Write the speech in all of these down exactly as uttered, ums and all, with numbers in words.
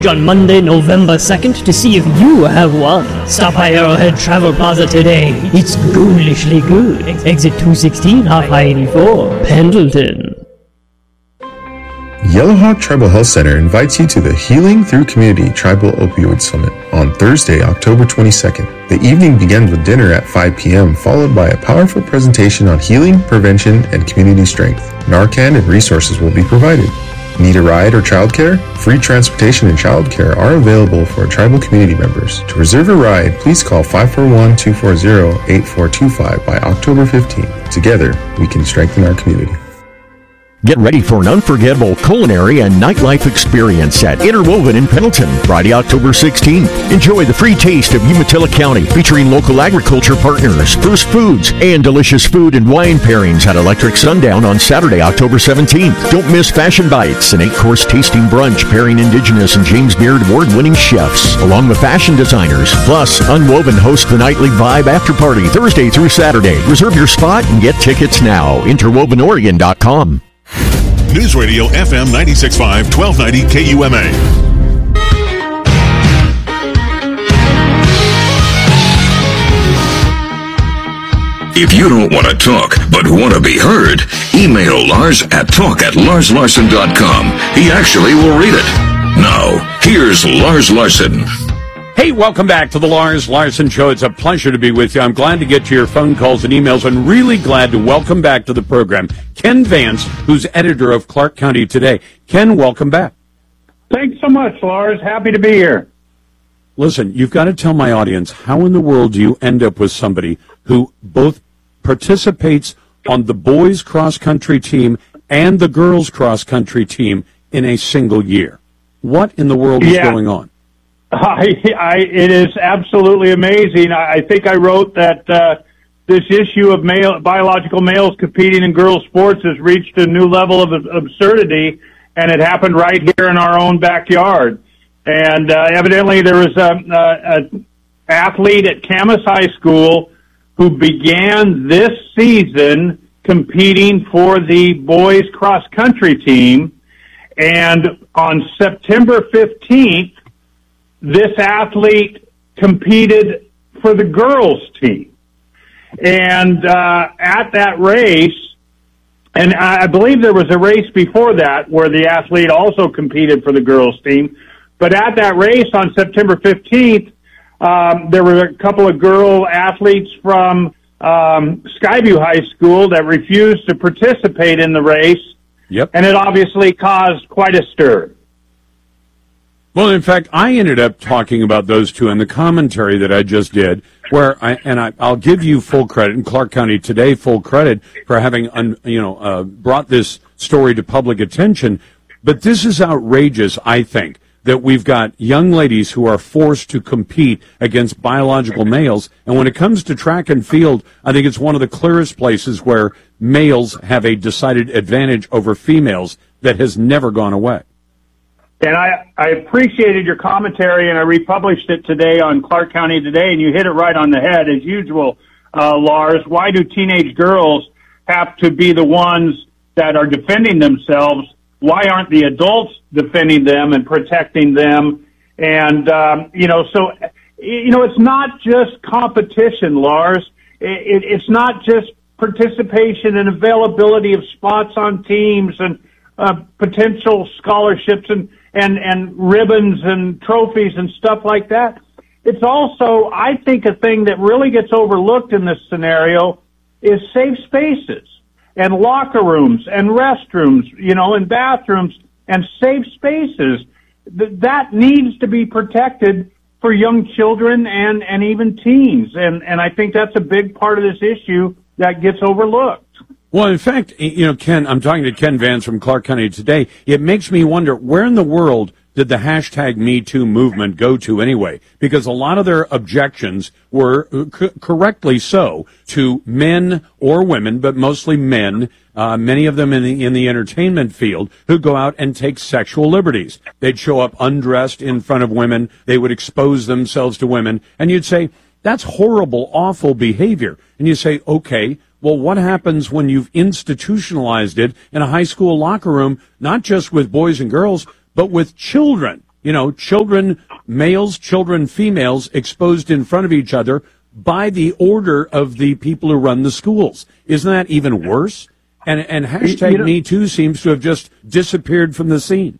On Monday, November second, to see if you have won. Stop by Arrowhead Travel Plaza today. It's ghoulishly good. Exit two sixteen, High eighty-four, Pendleton. Yellowhawk Tribal Health Center invites you to the Healing Through Community Tribal Opioid Summit on Thursday, October twenty-second. The evening begins with dinner at five p.m., followed by a powerful presentation on healing, prevention, and community strength. Narcan and resources will be provided. Need a ride or childcare? Free transportation and childcare are available for tribal community members. To reserve a ride, please call five four one, two four zero, eight four two five by October fifteenth. Together, we can strengthen our community. Get ready for an unforgettable culinary and nightlife experience at Interwoven in Pendleton, Friday, October sixteenth. Enjoy the free taste of Umatilla County, featuring local agriculture partners, first foods, and delicious food and wine pairings at Electric Sundown on Saturday, October seventeenth. Don't miss Fashion Bites, an eight-course tasting brunch pairing Indigenous and James Beard award-winning chefs, along with fashion designers. Plus, Unwoven hosts the nightly Vibe After Party Thursday through Saturday. Reserve your spot and get tickets now. interwoven oregon dot com. News Radio F M ninety-six point five, twelve ninety K U M A. If you don't want to talk, but want to be heard, email Lars at talk at lars larson dot com. He actually will read it. Now, here's Lars Larson. Hey, welcome back to the Lars Larson Show. It's a pleasure to be with you. I'm glad to get to your phone calls and emails, and really glad to welcome back to the program Ken Vance, who's editor of Clark County Today. Ken, welcome back. Thanks so much, Lars. Happy to be here. Listen, you've got to tell my audience, how in the world do you end up with somebody who both participates on the boys' cross-country team and the girls' cross-country team in a single year? What in the world is yeah. going on? I, I, it is absolutely amazing. I, I think I wrote that uh, this issue of male, biological males competing in girls' sports has reached a new level of absurdity, and it happened right here in our own backyard. And uh, evidently there was an athlete at Camas High School who began this season competing for the boys' cross-country team, and on September fifteenth, this athlete competed for the girls' team. And uh, at that race, and I believe there was a race before that where the athlete also competed for the girls' team, but at that race on September fifteenth, um, there were a couple of girl athletes from um, Skyview High School that refused to participate in the race, yep. and it obviously caused quite a stir. Well, in fact, I ended up talking about those two in the commentary that I just did, where I, and I, I'll give you full credit, and Clark County Today full credit for having, un, you know, uh, brought this story to public attention. But this is outrageous, I think, that we've got young ladies who are forced to compete against biological males. And when it comes to track and field, I think it's one of the clearest places where males have a decided advantage over females that has never gone away. And I, I appreciated your commentary, and I republished it today on Clark County Today, and you hit it right on the head, as usual, uh, Lars. Why do teenage girls have to be the ones that are defending themselves? Why aren't the adults defending them and protecting them? And, um, you know, so, you know, it's not just competition, Lars. It, it, it's not just participation and availability of spots on teams and uh, potential scholarships and and, and ribbons and trophies and stuff like that. It's also, I think, a thing that really gets overlooked in this scenario is safe spaces and locker rooms and restrooms, you know, and bathrooms and safe spaces. Th- that needs to be protected for young children and, and even teens. And, and I think that's a big part of this issue that gets overlooked. Well, in fact, you know, Ken, I'm talking to Ken Vance from Clark County Today. It makes me wonder, where in the world did the hashtag Me Too movement go to anyway? Because a lot of their objections were c- correctly so to men or women, but mostly men, uh, many of them in the, in the entertainment field, who go out and take sexual liberties. They'd show up undressed in front of women. They would expose themselves to women. And you'd say, that's horrible, awful behavior. And you say, okay, well, what happens when you've institutionalized it in a high school locker room, not just with boys and girls, but with children? you know, children, males, children, females exposed in front of each other by the order of the people who run the schools. Isn't that even worse? And, and hashtag you know, Me Too seems to have just disappeared from the scene.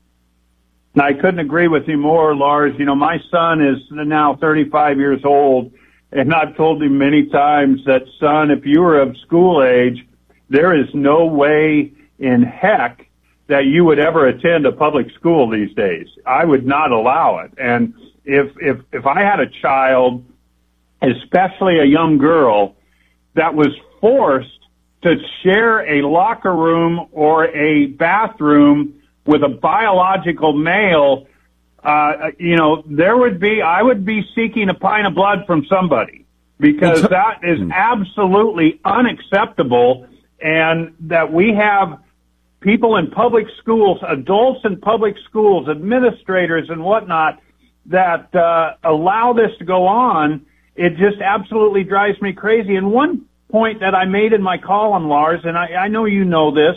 I couldn't agree with you more, Lars. You know, my son is now thirty-five years old, and I've told him many times that, son, if you were of school age, there is no way in heck that you would ever attend a public school these days. I would not allow it. And if if if I had a child, especially a young girl, that was forced to share a locker room or a bathroom with a biological male, uh, you know, there would be, I would be seeking a pint of blood from somebody, because that is absolutely unacceptable. And that we have people in public schools, adults in public schools, administrators and whatnot, that uh, allow this to go on, it just absolutely drives me crazy. And one point that I made in my column, Lars, and I, I know you know this,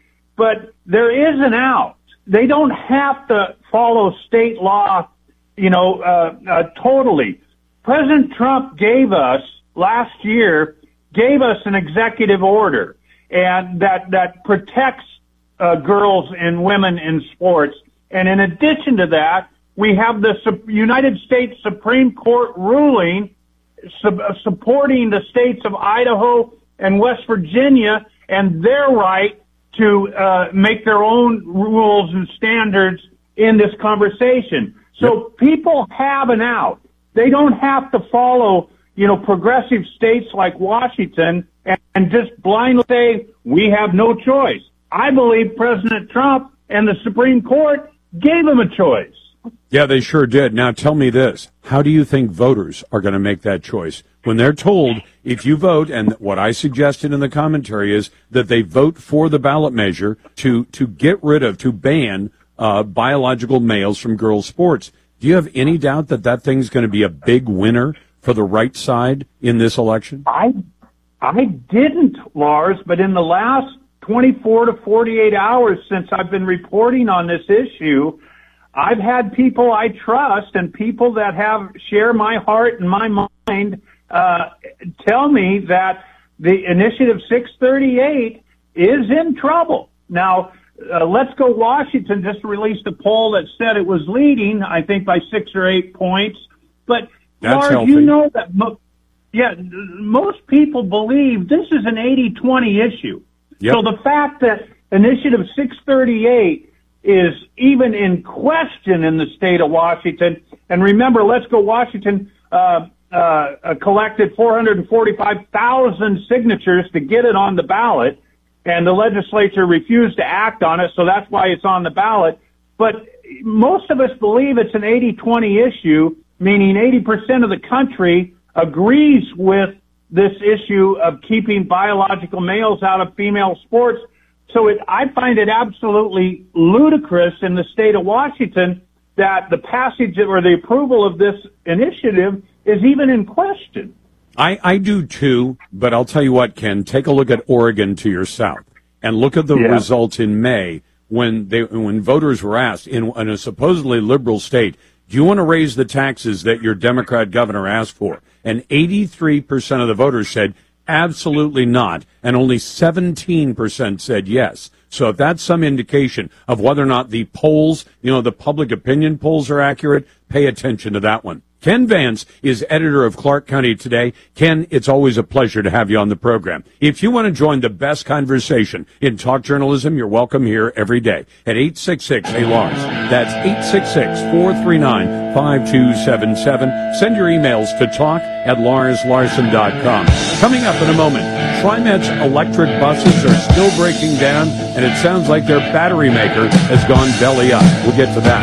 but there is an out. They don't have to follow state law, you know, uh, uh, totally. President Trump gave us, last year, gave us an executive order, and that, that protects uh, girls and women in sports. And in addition to that, we have the Su- United States Supreme Court ruling sub- supporting the states of Idaho and West Virginia and their right to uh, make their own rules and standards in this conversation. So yep. People have an out. They don't have to follow, you know, progressive states like Washington and, and just blindly say, we have no choice. I believe President Trump and the Supreme Court gave them a choice. Yeah, they sure did. Now tell me this. How do you think voters are going to make that choice? When they're told, if you vote, and what I suggested in the commentary is that they vote for the ballot measure to, to get rid of, to ban uh, biological males from girls' sports. Do you have any doubt that that thing's going to be a big winner for the right side in this election? I, I didn't, Lars, but in the last twenty-four to forty-eight hours since I've been reporting on this issue, I've had people I trust and people that have share my heart and my mind uh, tell me that the Initiative six thirty-eight is in trouble. Now, uh, Let's Go Washington just released a poll that said it was leading, I think, by six or eight points. But, That's Lars, healthy. you know that, mo- yeah, most people believe this is an eighty twenty issue. Yep. So the fact that Initiative six thirty-eight is even in question in the state of Washington, and remember, Let's Go Washington uh, uh, collected four hundred forty-five thousand signatures to get it on the ballot, and the legislature refused to act on it, so that's why it's on the ballot. But most of us believe it's an eighty twenty issue, meaning eighty percent of the country agrees with this issue of keeping biological males out of female sports. So it, I find it absolutely ludicrous in the state of Washington that the passage or the approval of this initiative is even in question. I, I do too, but I'll tell you what, Ken, take a look at Oregon to your south and look at the Yeah. results in May when they when voters were asked in, in a supposedly liberal state, do you want to raise the taxes that your Democrat governor asked for? And eighty-three percent of the voters said absolutely not, and only seventeen percent said yes. So if that's some indication of whether or not the polls, you know, the public opinion polls are accurate, pay attention to that one. Ken Vance is editor of Clark County Today. Ken, it's always a pleasure to have you on the program. If you want to join the best conversation in talk journalism, you're welcome here every day at eight six six, hey Lars. That's eight six six, four three nine, five two seven seven. Send your emails to talk at lars larson dot com. Coming up in a moment, TriMet's electric buses are still breaking down, and it sounds like their battery maker has gone belly up. We'll get to that.